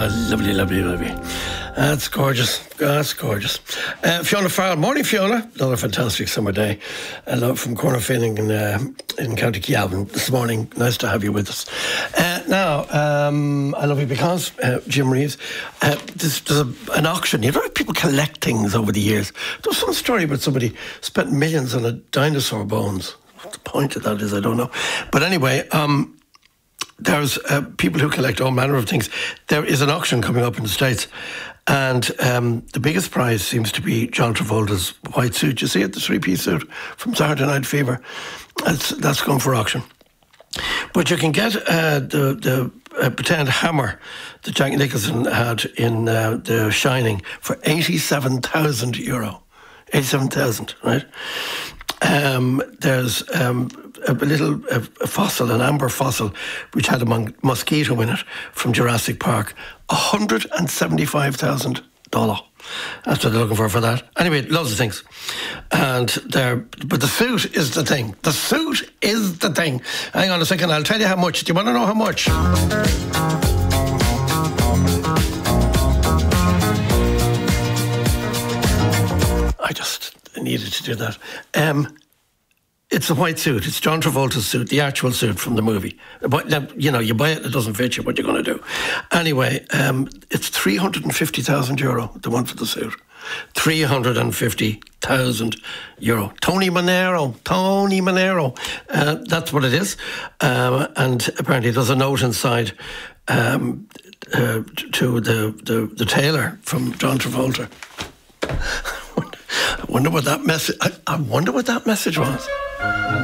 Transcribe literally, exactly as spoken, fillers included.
Oh, lovely, lovely, lovely. That's gorgeous. That's gorgeous. Uh, Fiona Farrell. Morning, Fiona. Another fantastic summer day. A lot from Cornerfin in, uh, in County Cavan this morning. Nice to have you with us. Uh, now, um, I love you because, uh, Jim Reeves, uh, there's, there's a, an auction. You know, people collect things over the years. There was some story about somebody spent millions on a dinosaur bones. What the point of that is, I don't know. But anyway, um, there's uh, people who collect all manner of things. There is an auction coming up in the States, and um, the biggest prize seems to be John Travolta's white suit. You see it, the three-piece suit from Saturday Night Fever. That's, that's going for auction. But you can get uh, the, the uh, pretend hammer that Jack Nicholson had in uh, The Shining for eighty-seven thousand euro. eighty-seven thousand, right? Um, there's um, a little a, a fossil, an amber fossil, which had a mon- mosquito in it from Jurassic Park. one hundred seventy-five thousand dollars. That's what they're looking for for that. Anyway, loads of things. And there, but the suit is the thing. The suit is the thing. Hang on a second, I'll tell you how much. Do you want to know how much? I just needed to do that. Um, it's a white suit. It's John Travolta's suit, the actual suit from the movie. But now, you know, you buy it, it doesn't fit you. What are you going to do? Anyway, um, it's three hundred fifty thousand euro, the one for the suit. three hundred fifty thousand euro. Tony Manero. Tony Manero. Uh, that's what it is. Um, and apparently there's a note inside um, uh, to the, the, the tailor from John Travolta. I wonder what that message. I, I wonder what that message was.